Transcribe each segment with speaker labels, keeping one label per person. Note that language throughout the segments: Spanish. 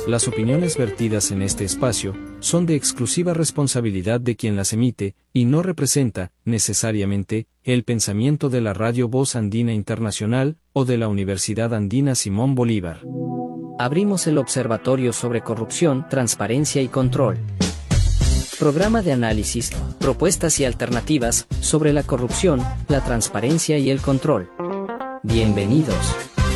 Speaker 1: Las opiniones vertidas en este espacio son de exclusiva responsabilidad de quien las emite y no representa, necesariamente, el pensamiento de la Radio Voz Andina Internacional o de la Universidad Andina Simón Bolívar.
Speaker 2: Abrimos el Observatorio sobre Corrupción, Transparencia y Control. Programa de análisis, propuestas y alternativas sobre la corrupción, la transparencia y el control. Bienvenidos.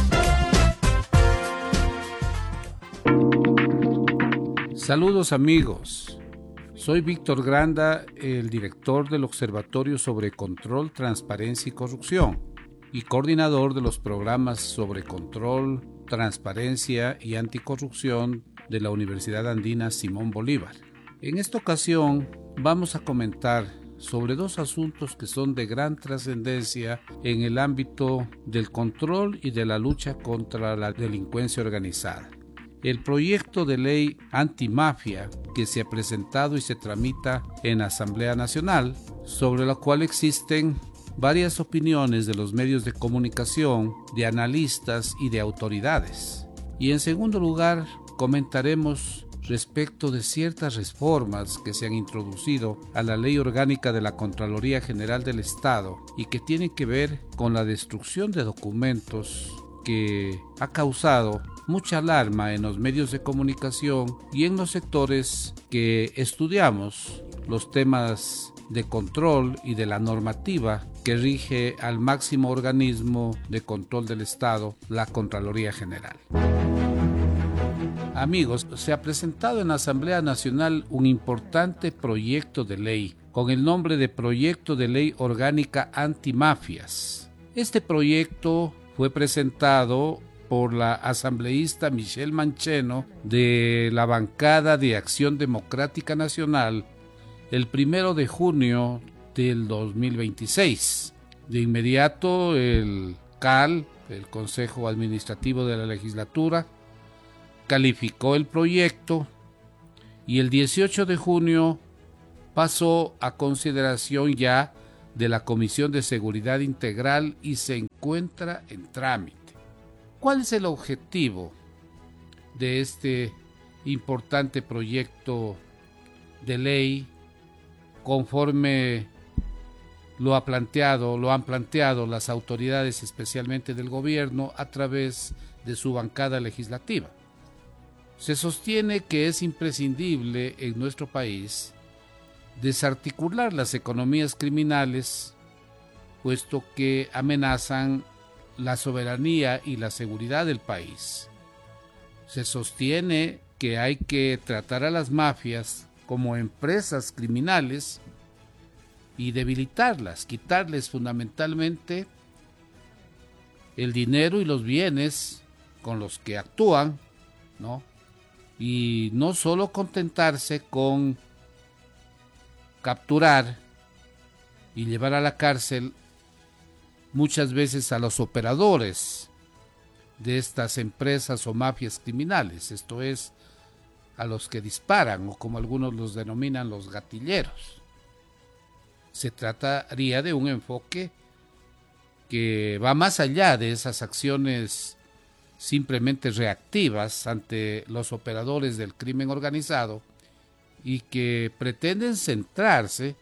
Speaker 3: Saludos amigos, soy Víctor Granda, el director del Observatorio sobre Control, Transparencia y Corrupción y coordinador de los programas sobre control, transparencia y anticorrupción de la Universidad Andina Simón Bolívar. En esta ocasión vamos a comentar sobre dos asuntos que son de gran trascendencia en el ámbito del control y de la lucha contra la delincuencia organizada. El proyecto de ley antimafia que se ha presentado y se tramita en la Asamblea Nacional, sobre la cual existen varias opiniones de los medios de comunicación, de analistas y de autoridades. Y en segundo lugar, comentaremos respecto de ciertas reformas que se han introducido a la Ley Orgánica de la Contraloría General del Estado y que tienen que ver con la destrucción de documentos que ha causado mucha alarma en los medios de comunicación y en los sectores que estudiamos los temas de control y de la normativa que rige al máximo organismo de control del Estado, la Contraloría General. Amigos, se ha presentado en la Asamblea Nacional un importante proyecto de ley con el nombre de Proyecto de Ley Orgánica Antimafias. Este proyecto fue presentado por la asambleísta Michelle Mancheno de la bancada de Acción Democrática Nacional el 1 de junio del 2026. De inmediato el CAL, el Consejo Administrativo de la Legislatura, calificó el proyecto y el 18 de junio pasó a consideración ya de la Comisión de Seguridad Integral y se encuentra en trámite. ¿Cuál es el objetivo de este importante proyecto de ley conforme lo han planteado las autoridades, especialmente del gobierno, a través de su bancada legislativa? Se sostiene que es imprescindible en nuestro país desarticular las economías criminales, puesto que amenazan la soberanía y la seguridad del país. Se sostiene que hay que tratar a las mafias como empresas criminales y debilitarlas, quitarles fundamentalmente el dinero y los bienes con los que actúan, ¿no? Y no solo contentarse con capturar y llevar a la cárcel muchas veces a los operadores de estas empresas o mafias criminales, esto es, a los que disparan o como algunos los denominan los gatilleros. Se trataría de un enfoque que va más allá de esas acciones simplemente reactivas ante los operadores del crimen organizado y que pretenden centrarse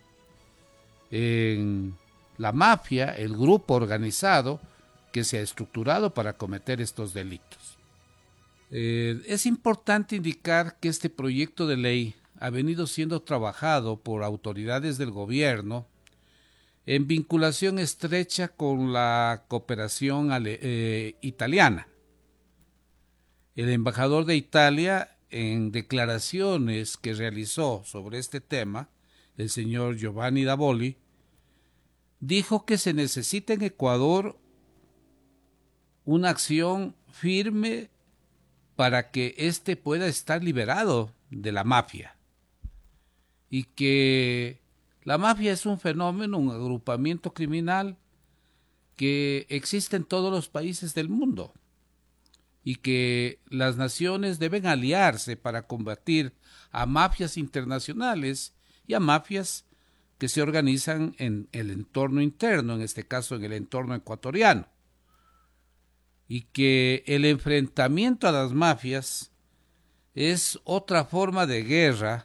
Speaker 3: en la mafia, el grupo organizado que se ha estructurado para cometer estos delitos. Es importante indicar que este proyecto de ley ha venido siendo trabajado por autoridades del gobierno en vinculación estrecha con la cooperación italiana. El embajador de Italia, en declaraciones que realizó sobre este tema, el señor Giovanni Davoli, dijo que se necesita en Ecuador una acción firme para que éste pueda estar liberado de la mafia y que la mafia es un fenómeno, un agrupamiento criminal que existe en todos los países del mundo y que las naciones deben aliarse para combatir a mafias internacionales y a mafias que se organizan en el entorno interno, en este caso en el entorno ecuatoriano, y que el enfrentamiento a las mafias es otra forma de guerra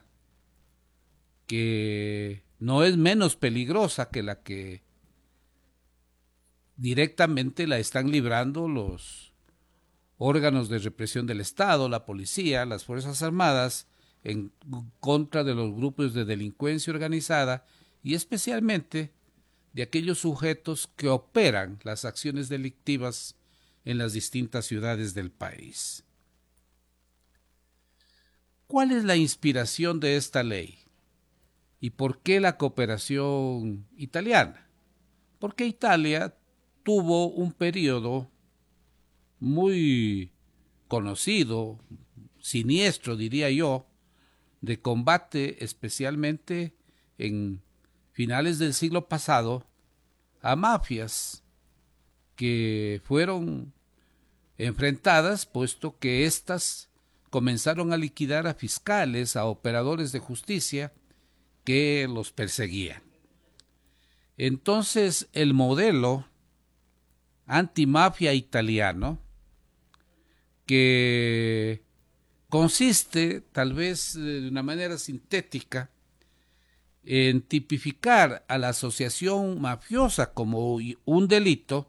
Speaker 3: que no es menos peligrosa que la que directamente la están librando los órganos de represión del Estado, la policía, las Fuerzas Armadas, en contra de los grupos de delincuencia organizada y especialmente de aquellos sujetos que operan las acciones delictivas en las distintas ciudades del país. ¿Cuál es la inspiración de esta ley? ¿Y por qué la cooperación italiana? Porque Italia tuvo un periodo muy conocido, siniestro diría yo, de combate especialmente en finales del siglo pasado a mafias que fueron enfrentadas, puesto que éstas comenzaron a liquidar a fiscales, a operadores de justicia que los perseguían. Entonces el modelo antimafia italiano, que consiste, tal vez de una manera sintética, en tipificar a la asociación mafiosa como un delito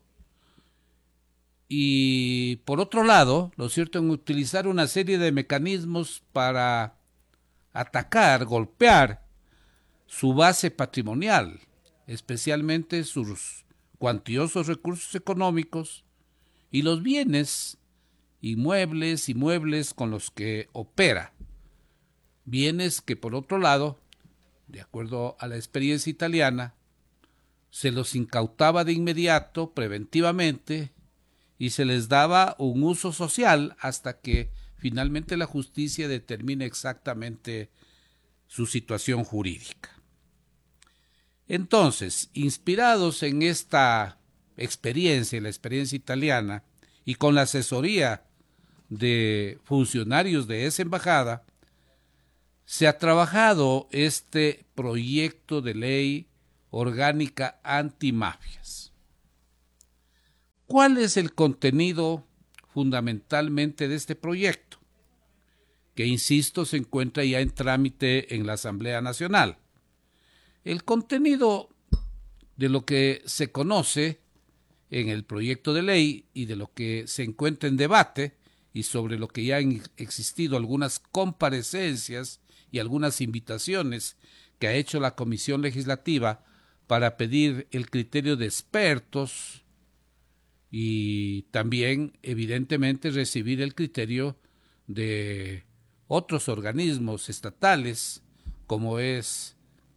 Speaker 3: y, por otro lado, lo cierto en utilizar una serie de mecanismos para atacar, golpear su base patrimonial, especialmente sus cuantiosos recursos económicos y los bienes inmuebles con los que opera. Bienes que, por otro lado, de acuerdo a la experiencia italiana, se los incautaba de inmediato, preventivamente, y se les daba un uso social hasta que finalmente la justicia determine exactamente su situación jurídica. Entonces, inspirados en esta experiencia, la experiencia italiana, y con la asesoría de funcionarios de esa embajada, se ha trabajado este proyecto de ley orgánica antimafias. ¿Cuál es el contenido fundamentalmente de este proyecto? Que, insisto, se encuentra ya en trámite en la Asamblea Nacional. El contenido de lo que se conoce en el proyecto de ley y de lo que se encuentra en debate y sobre lo que ya han existido algunas comparecencias y algunas invitaciones que ha hecho la Comisión Legislativa para pedir el criterio de expertos y también, evidentemente, recibir el criterio de otros organismos estatales, como es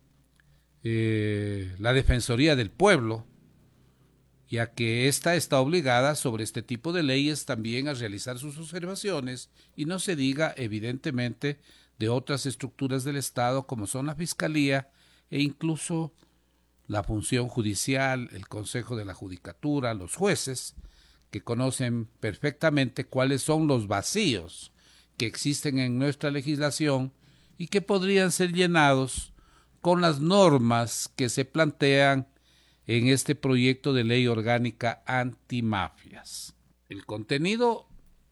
Speaker 3: la Defensoría del Pueblo, ya que ésta está obligada sobre este tipo de leyes también a realizar sus observaciones, y no se diga, evidentemente, de otras estructuras del Estado como son la Fiscalía e incluso la función judicial, el Consejo de la Judicatura, los jueces, que conocen perfectamente cuáles son los vacíos que existen en nuestra legislación y que podrían ser llenados con las normas que se plantean en este proyecto de ley orgánica antimafias. El contenido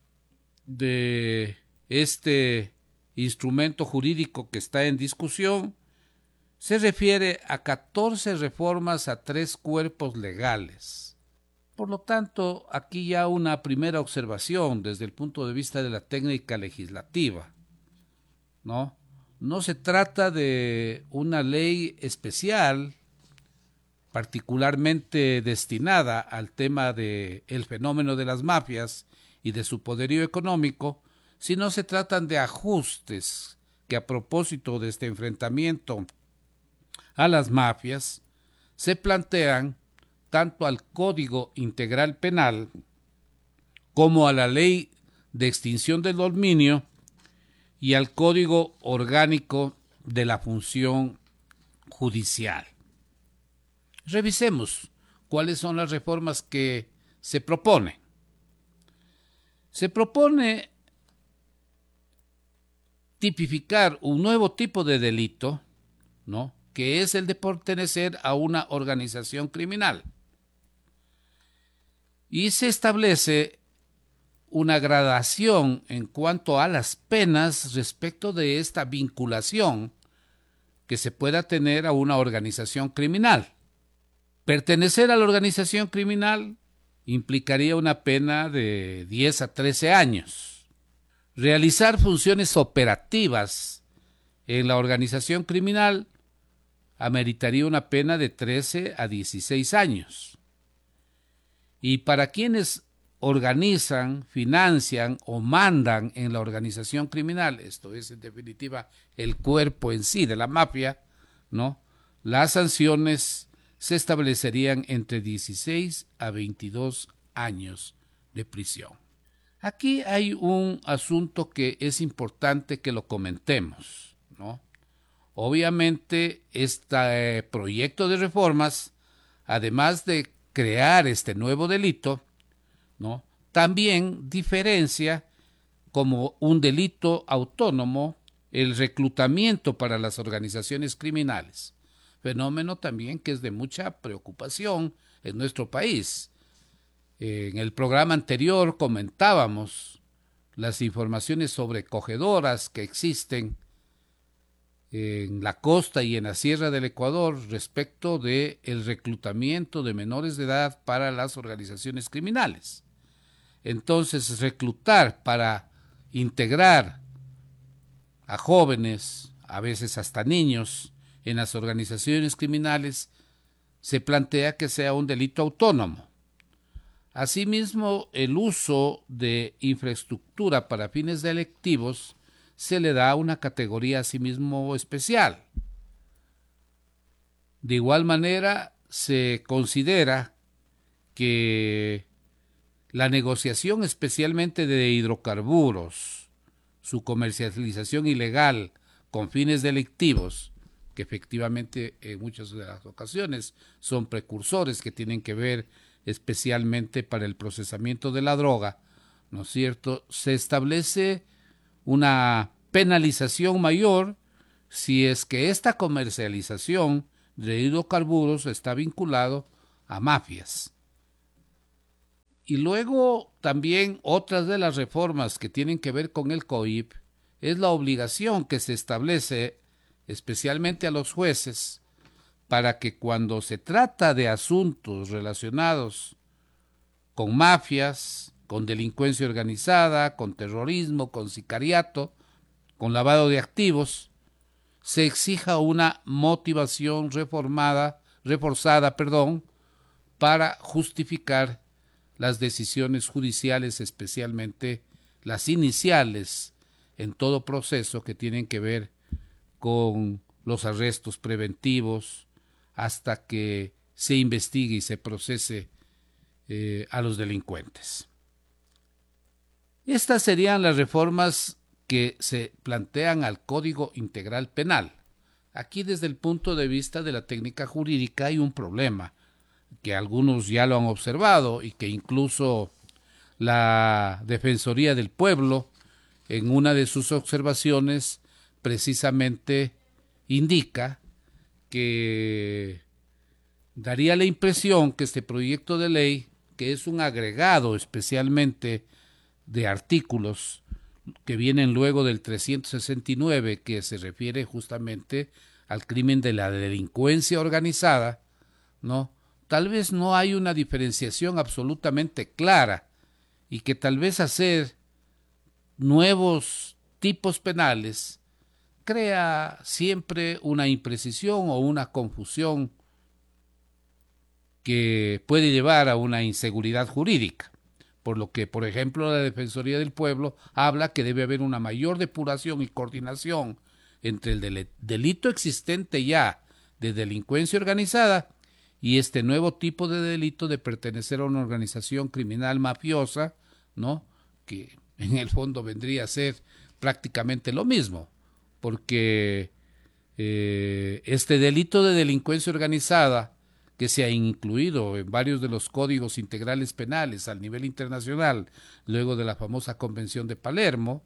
Speaker 3: de este instrumento jurídico que está en discusión se refiere a 14 reformas a 3 cuerpos legales. Por lo tanto, aquí ya una primera observación desde el punto de vista de la técnica legislativa, ¿no? No se trata de una ley especial particularmente destinada al tema del fenómeno de las mafias y de su poderío económico, sino se tratan de ajustes que, a propósito de este enfrentamiento a las mafias, se plantean tanto al Código Integral Penal como a la Ley de Extinción del Dominio y al Código Orgánico de la Función Judicial. Revisemos cuáles son las reformas que se proponen. Se propone tipificar un nuevo tipo de delito, ¿no?, que es el de pertenecer a una organización criminal. Y se establece una gradación en cuanto a las penas respecto de esta vinculación que se pueda tener a una organización criminal. Pertenecer a la organización criminal implicaría una pena de 10 a 13 años. Realizar funciones operativas en la organización criminal ameritaría una pena de 13 a 16 años. Y para quienes organizan, financian o mandan en la organización criminal, esto es en definitiva el cuerpo en sí de la mafia, ¿no? Las sanciones se establecerían entre 16 a 22 años de prisión. Aquí hay un asunto que es importante que lo comentemos, ¿no? Obviamente, este proyecto de reformas, además de crear este nuevo delito, ¿no?, también diferencia como un delito autónomo el reclutamiento para las organizaciones criminales, fenómeno también que es de mucha preocupación en nuestro país. En el programa anterior comentábamos las informaciones sobrecogedoras que existen en la costa y en la sierra del Ecuador respecto de el reclutamiento de menores de edad para las organizaciones criminales. Entonces, reclutar para integrar a jóvenes, a veces hasta niños, en las organizaciones criminales, se plantea que sea un delito autónomo. Asimismo, el uso de infraestructura para fines delictivos se le da una categoría asimismo especial. De igual manera, se considera que la negociación especialmente de hidrocarburos, su comercialización ilegal con fines delictivos, que efectivamente en muchas de las ocasiones son precursores que tienen que ver especialmente para el procesamiento de la droga, ¿no es cierto?, se establece una penalización mayor si es que esta comercialización de hidrocarburos está vinculado a mafias. Y luego también otras de las reformas que tienen que ver con el COIP es la obligación que se establece especialmente a los jueces para que cuando se trata de asuntos relacionados con mafias, con delincuencia organizada, con terrorismo, con sicariato, con lavado de activos, se exija una motivación reforzada, para justificar las decisiones judiciales, especialmente las iniciales en todo proceso que tienen que ver con los arrestos preventivos hasta que se investigue y se procese a los delincuentes. Estas serían las reformas que se plantean al Código Integral Penal. Aquí, desde el punto de vista de la técnica jurídica, hay un problema que algunos ya lo han observado y que incluso la Defensoría del Pueblo, en una de sus observaciones, precisamente indica que daría la impresión que este proyecto de ley, que es un agregado especialmente de artículos que vienen luego del 369, que se refiere justamente al crimen de la delincuencia organizada, ¿no?, tal vez no hay una diferenciación absolutamente clara y que tal vez hacer nuevos tipos penales crea siempre una imprecisión o una confusión que puede llevar a una inseguridad jurídica, por lo que, por ejemplo, la Defensoría del Pueblo habla que debe haber una mayor depuración y coordinación entre el delito existente ya de delincuencia organizada y este nuevo tipo de delito de pertenecer a una organización criminal mafiosa, ¿no?, que en el fondo vendría a ser prácticamente lo mismo, porque este delito de delincuencia organizada, que se ha incluido en varios de los códigos integrales penales al nivel internacional, luego de la famosa Convención de Palermo,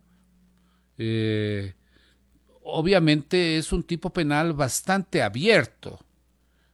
Speaker 3: obviamente es un tipo penal bastante abierto,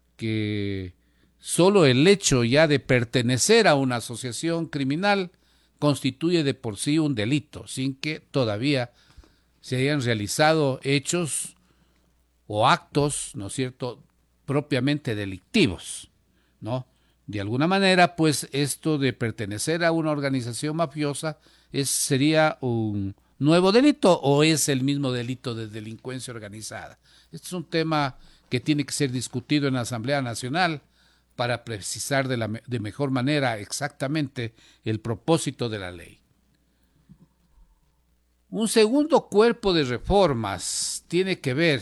Speaker 3: que solo el hecho ya de pertenecer a una asociación criminal constituye de por sí un delito, sin que todavía se hayan realizado hechos o actos, ¿no es cierto?, propiamente delictivos, ¿no? De alguna manera, pues esto de pertenecer a una organización mafiosa sería un nuevo delito o es el mismo delito de delincuencia organizada. Este es un tema que tiene que ser discutido en la Asamblea Nacional para precisar de mejor manera exactamente el propósito de la ley. Un segundo cuerpo de reformas tiene que ver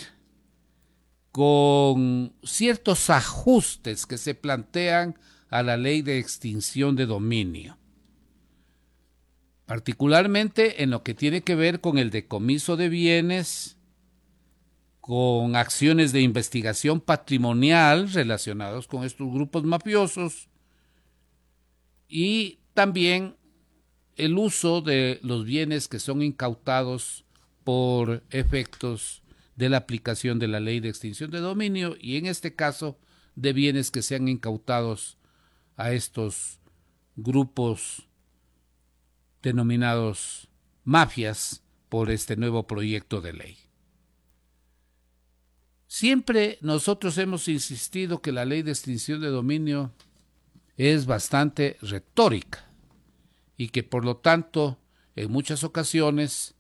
Speaker 3: con ciertos ajustes que se plantean a la ley de extinción de dominio, particularmente en lo que tiene que ver con el decomiso de bienes, con acciones de investigación patrimonial relacionados con estos grupos mafiosos y también el uso de los bienes que son incautados por efectos de la aplicación de la ley de extinción de dominio y en este caso de bienes que sean incautados a estos grupos denominados mafias por este nuevo proyecto de ley. Siempre nosotros hemos insistido que la ley de extinción de dominio es bastante retórica y que por lo tanto en muchas ocasiones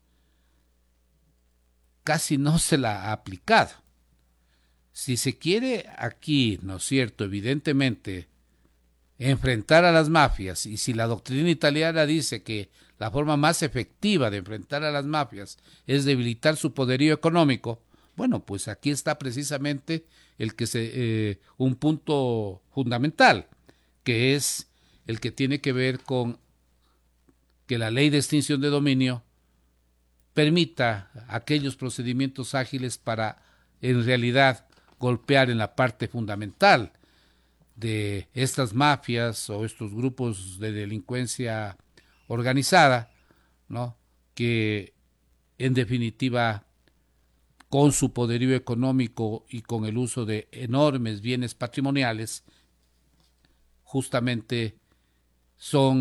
Speaker 3: casi no se la ha aplicado. Si se quiere aquí, ¿no es cierto?, evidentemente enfrentar a las mafias, y si la doctrina italiana dice que la forma más efectiva de enfrentar a las mafias es debilitar su poderío económico, bueno, pues aquí está precisamente un punto fundamental, que es el que tiene que ver con que la ley de extinción de dominio permita aquellos procedimientos ágiles para, en realidad, golpear en la parte fundamental de estas mafias o estos grupos de delincuencia organizada, ¿no?, que en definitiva con su poderío económico y con el uso de enormes bienes patrimoniales justamente son